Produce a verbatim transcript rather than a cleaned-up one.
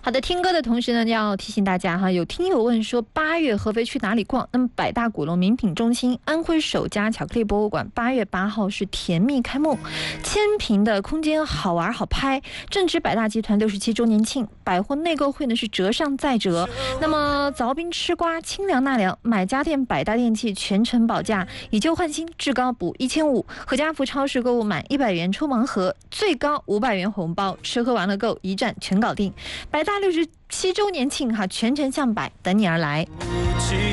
好的，听歌的同时呢，要提醒大家哈，有听友问说八月合肥去哪里逛？那么百大古龙名品中心、安徽首家巧克力博物馆八月八号是甜蜜开幕，千平的空间好玩好拍，正值百大集团六十七周年庆，百货内购会呢是折上再折。那么凿冰吃瓜，清凉纳凉，买家电百大电器全程保价，以旧换新，至高补一千五。和家福超市购物满一百元抽盲盒，最高五百元红包，吃喝玩乐购一站全搞定。百大六十七周年庆哈，全程向百等你而来。